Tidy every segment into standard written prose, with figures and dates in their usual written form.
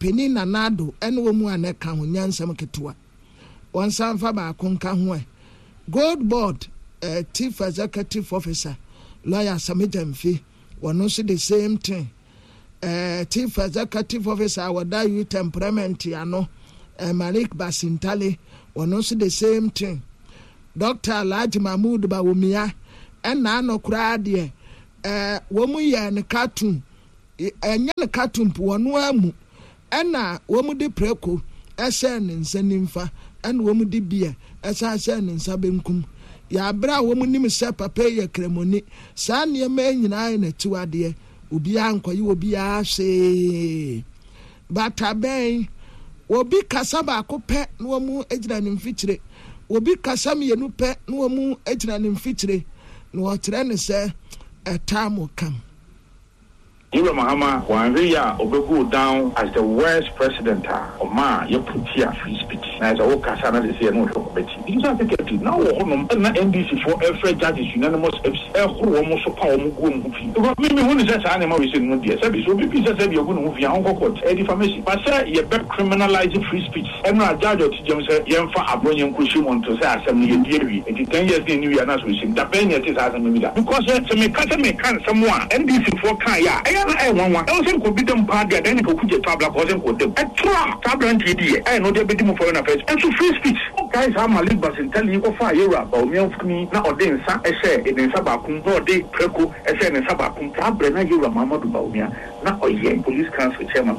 panin nanado ene wo mu aneka ho nyansam ketewa wonsan fa ba konka ho Gold Board chief executive officer lawyer Samijamfi wono so the same thing chief executive officer wada you temperament ano Malik Basintale wono so the same thing Dr. Alhaji Mahmood Bawumia ena anokura de wo mu ye ne cartoon enye ne cartoon po wono amu ena wo mu de preko ese ne nsanimfa ena wo mu de bia ese ne nsabenkum ya bra wo mu nim se papa ye kremoni sa ne ma nyina na tiwade obi ankoyi obi ase bata ben obi kasaba ko pe no mu ejira ne mfitire obi kasam ye no pe no mu ejira ne mfitire no otre ne se etamo kam Ibrahim Mahama Wanriya Obegu down as the worst president of Ma Yaputia free speech. As a worker, Sana is here no Betty. These are the secretary now NDC for every judges unanimous almost power movie. Maybe one is that animal is in India. So people said you're going to move your uncle court, defamation. But sir, you're back criminalizing free speech. And now judge of James Yemfa Abronian Kushimon to say assembly in theory. And 10 years in New Year not wishing the Benya is as a million. Because to make someone NDC for Kaya. One also could be them party, then it could get tabla causing with them. A tabla TD, I know they're bidding for an affairs. And so free speech. Guys, I'm a Libas and tell you of fire about me of me, now or then, I say, in Sabakum, no day, Preco, I say, in Sabakum, Tabla, you are Mamma Baumia, now or yen, police council chairman.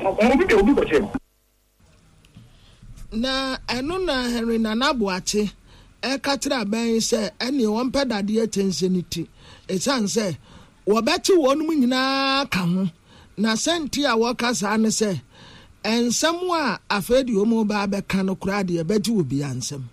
Na enuna Henry Nanabuachi, Katra Ben say, any one pedadi attentionity. It's answer. Wabati wonu nyina ka ho na senti a wokasa ne se ensam a afedi omo ba be ka no kura de beti obi ansam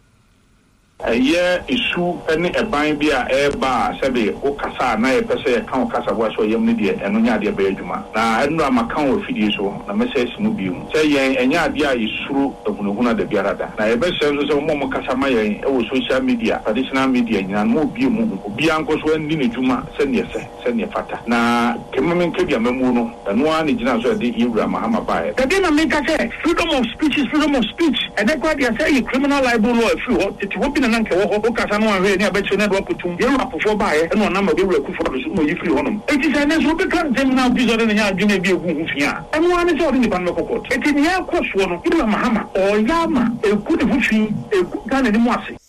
isu ene eban bi a eba sebe okasa na ye pese kan okasa bo so yem ne de eno nya de be adwuma na eno amakan ofidie so na message mu bi mu se yen enya ade a isuru ehunuhuna da biara da na ye be se so mo kasa ma yen e wo social media traditional media nyina mo bi mu obi anko so ani ne dwuma se ne fata na kemamen ke bia mamu no eno ani gina so de Ibrahim Mahama bae de na me ka say freedom of speech and that what they say criminal libel law if you what be nanke wo kasa no anwe ni abechi na do kutum ye rapofo bae e no na ma be wura kufu do so mo yifiri honom eti say na so be kan dem na bi so de nya adwene bi egu hufia e mo ani so de ni ban no kokot eti ni akoso no Ibrahim Mahama o yama e ku de hufi e ku kan ni mo ase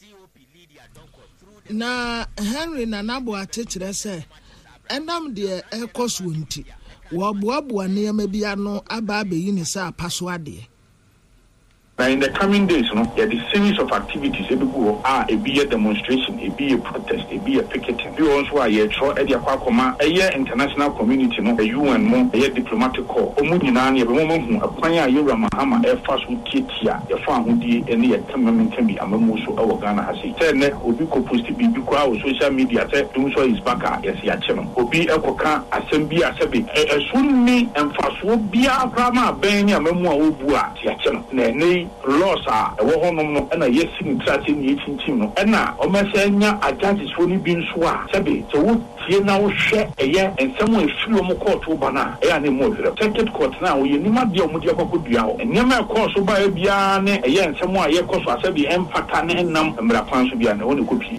na Henry Nanabo atechire say enam de ekoso nti wo boaboa ne ma bia no aba yi ni sa paso ade. Now in the coming days, there is a series of activities. It be a demonstration, it be a protest, it be a picketing. We also are here a international community, a UN more, a diplomatic corps. Omunani, a woman, a pioneer, Ibrahim Mahama, a fast with Kitia, a farm who did any attempt can be a Mamuso or Ghana has it. Then, Obi supposed to be because social media, do so is back as Yacham. Obi Ekoka, Assembly, a Sunni and fast would be a grammar, Benya, Memo, Ubua, Yacham, laws are a woman and a yes in tracking team. And now, Omasanya, a judge is fully being swa. Sabi, so would you now share a year and someone is few more court to Bana, any more. Second court now, you need be a Mudiako could be out. And Yama course by a Biane, a year and someone a year course was a be empatane and num and Rapan should be an only copy.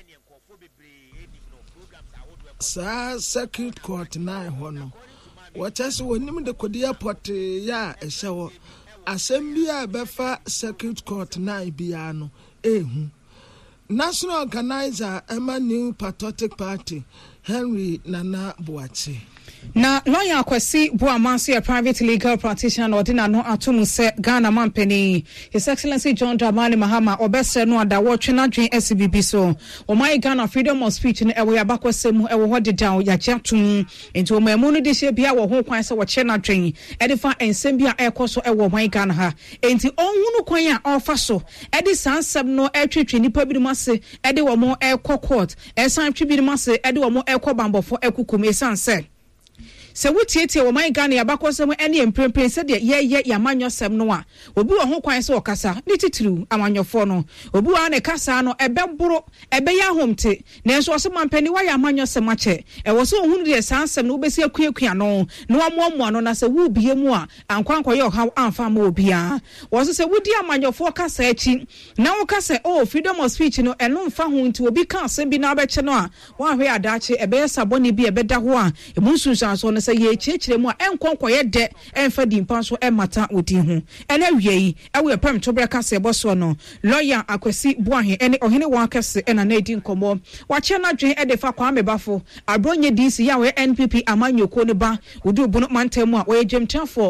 Sir, circuit court now, Hono. What else when you the Kodia pot ya a shower? Assembly befa circuit court na ibiano national organizer Emma New Patriotic Party Henry Nanabuachi. Na lawyer Kwesi Boamanso, a private legal practitioner, ordina no atumu se Ghana Mampeni. His Excellency John Dramani Mahama obese no ada watching dream SBB so. O my Ghana freedom of speech ne ewe abakwa semu ewe hodi down ya chatum into memunu de she bia wo ho kwan se wo che na dream. Edifa ensem bia ekoso ewe my Ghana ha. Enti onhunu kwan a ofa so. Edi sansem no etwetwe nipa bi mase edi wo mo ekọ court. Esan twi bi mase edi wo mo ekọ bambofo ekukum esan se se wutietie wo man Ghana yabakosem ene emprempren se de ye yamanyosem no a obi wo ho kwan se okasa ne titiru amanyofo no obi wa ne kasa no ebeboro ebeya homte na enso so mampani wa yamanyosem ache wo so ohunu de sansem no obesi akuakua no na wamoamoa no na se wo bie mu a ankwanko ye oha amfa ma obia wo so se wudi amanyofo kasa achi na wo kasa freedom of speech no eno mfa ho nti obi ka asem bi na abeche no a wa hwe adache ebeye saboni bi ebeda ho a emunsunsan so no se ye chechire mu a enkonko ye de emfa dimpa so emata odi ho ena wiei ewe pam to breka se boso no lawyer Akwasi Boahen ene ohene wa kase ena na edi nkomo wa che na dwen e de fa kwa mebafo abronye DC ya we NPP amanyoko ne ba udu bunu mantemu a we jemtafo